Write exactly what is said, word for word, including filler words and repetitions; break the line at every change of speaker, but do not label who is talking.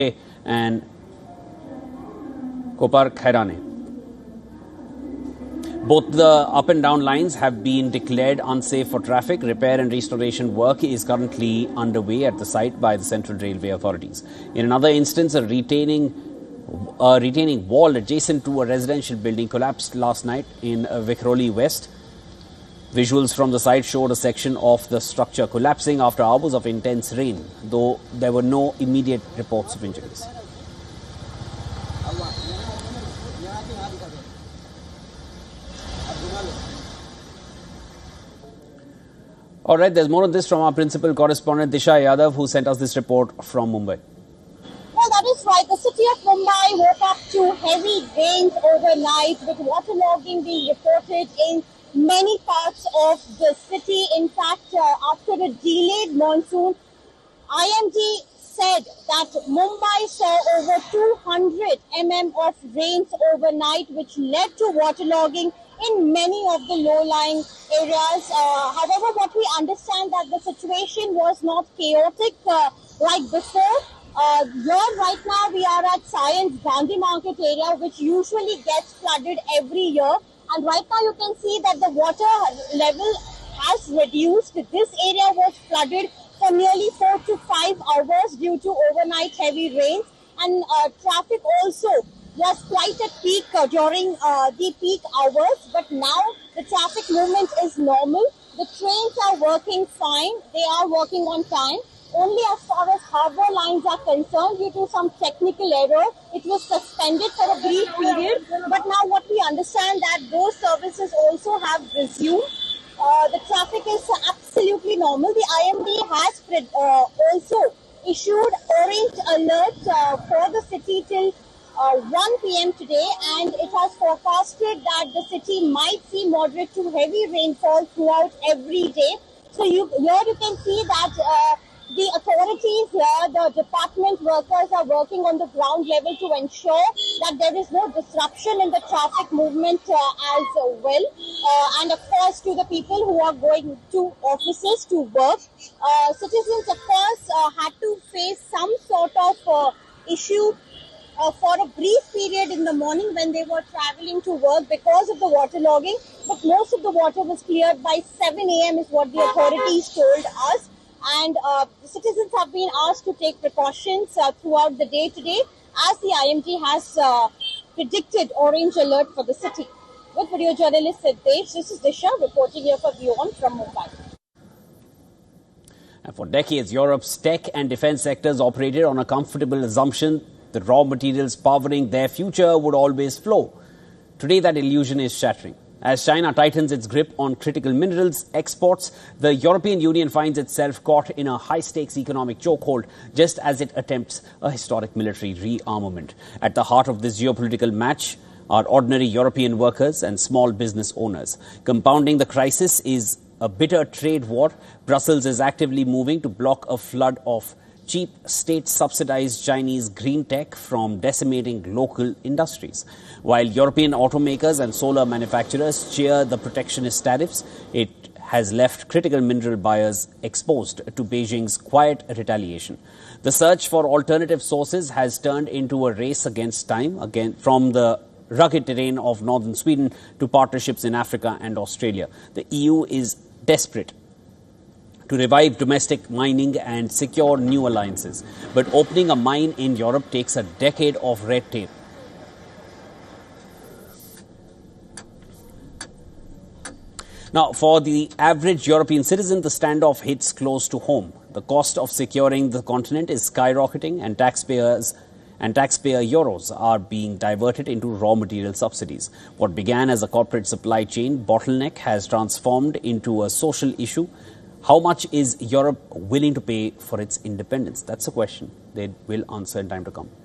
and Kopar Khairane. Both the up and down lines have been declared unsafe for traffic. Repair and restoration work is currently underway at the site by the Central Railway authorities. In another instance, a retaining, a retaining wall adjacent to a residential building collapsed last night in Vikhroli West. Visuals from the site showed a section of the structure collapsing after hours of intense rain, though there were no immediate reports of injuries. All right, there's more on this from our principal correspondent Disha Yadav, who sent us this report from Mumbai.
Well, that is right. The city of Mumbai woke up to heavy rains overnight, with waterlogging being reported in many parts of the city. In fact, uh, after a delayed monsoon, I M D said that Mumbai saw over two hundred millimeters of rains overnight, which led to waterlogging in many of the low-lying areas. Uh, however, what we understand that the situation was not chaotic uh, like before. Uh, here right now we are at Science Gandhi Market area, which usually gets flooded every year. And right now you can see that the water level has reduced. This area was flooded for nearly four to five hours due to overnight heavy rains. And uh, traffic also was quite at peak uh, during uh, the peak hours. But now the traffic movement is normal. The trains are working fine. They are working on time. Only as far as harbour lines are concerned, due to some technical error, it was suspended for a brief period. But now what we understand that those services also have resumed. Uh, the traffic is absolutely normal. The I M D has uh, also issued orange alert uh, for the city till uh, one p m today, and it has forecasted that the city might see moderate to heavy rainfall throughout every day. So you, here you can see that uh, the authorities here, the department workers are working on the ground level to ensure that there is no disruption in the traffic movement uh, as well. Uh, and of course, to the people who are going to offices to work, uh, citizens of course uh, had to face some sort of uh, issue uh, for a brief period in the morning when they were traveling to work because of the waterlogging. But most of the water was cleared by seven a m is what the authorities told us. And uh, citizens have been asked to take precautions uh, throughout the day today, as the I M D has uh, predicted orange alert for the city. With video journalist Siddesh, this is Disha reporting here for WION from Mumbai.
And for decades, Europe's tech and defense sectors operated on a comfortable assumption that raw materials powering their future would always flow. Today, that illusion is shattering. As China tightens its grip on critical minerals exports, the European Union finds itself caught in a high-stakes economic chokehold just as it attempts a historic military rearmament. At the heart of this geopolitical match are ordinary European workers and small business owners. Compounding the crisis is a bitter trade war. Brussels is actively moving to block a flood of cheap state-subsidized Chinese green tech from decimating local industries. While European automakers and solar manufacturers cheer the protectionist tariffs, it has left critical mineral buyers exposed to Beijing's quiet retaliation. The search for alternative sources has turned into a race against time, again from the rugged terrain of northern Sweden to partnerships in Africa and Australia. The E U is desperate to revive domestic mining and secure new alliances. But opening a mine in Europe takes a decade of red tape. Now, for the average European citizen, the standoff hits close to home. The cost of securing the continent is skyrocketing, and taxpayers and taxpayer euros are being diverted into raw material subsidies. What began as a corporate supply chain bottleneck has transformed into a social issue. How much is Europe willing to pay for its independence? That's a question they will answer in time to come.